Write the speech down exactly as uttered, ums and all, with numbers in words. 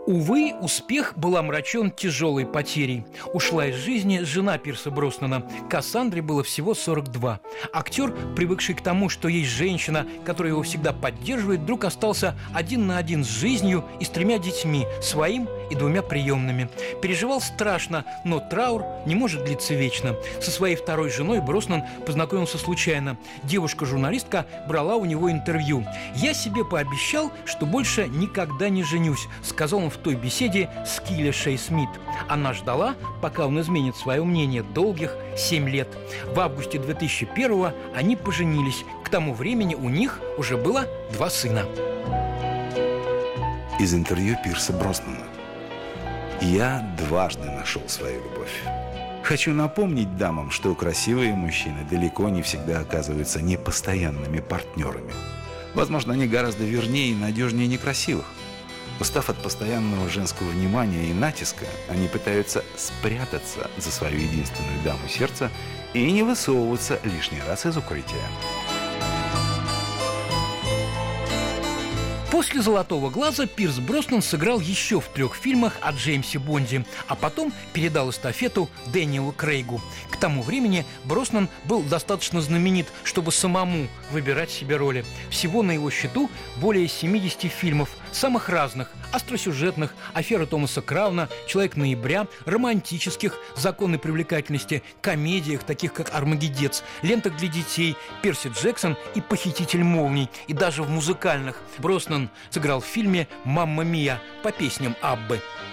Увы, успех был омрачен тяжелой потерей. Ушла из жизни жена Пирса Броснана. Кассандре было всего сорок два. Актер, привыкший к тому, что есть женщина, которая его всегда поддерживает, вдруг остался один на один с жизнью и с тремя детьми, своим и двумя приемными. Переживал страшно, но траур не может длиться вечно. Со своей второй женой Броснан познакомился случайно. Девушка-журналистка брала у него интервью. «Я себе пообещал, что больше никогда не женюсь», — сказал он в той беседе с Килли Шей Смит. Она ждала, пока он изменит свое мнение, долгих семь лет. В августе две тысячи первого они поженились. К тому времени у них уже было два сына. Из интервью Пирса Броснана. «Я дважды нашел свою любовь. Хочу напомнить дамам, что красивые мужчины далеко не всегда оказываются непостоянными партнерами. Возможно, они гораздо вернее и надежнее некрасивых. Устав от постоянного женского внимания и натиска, они пытаются спрятаться за свою единственную даму сердца и не высовываться лишний раз из укрытия». После «Золотого глаза» Пирс Броснан сыграл еще в трех фильмах о Джеймсе Бонде, а потом передал эстафету Дэниелу Крейгу. К тому времени Броснан был достаточно знаменит, чтобы самому выбирать себе роли. Всего на его счету более семидесяти фильмов, самых разных: остросюжетных, «Афера Томаса Крауна», «Человек ноября», романтических, «Законы привлекательности», комедиях, таких как «Армагеддец», лентах для детей, «Перси Джексон» и «Похититель молний», и даже в музыкальных. Броснан сыграл в фильме «Мамма Мия» по песням Аббы.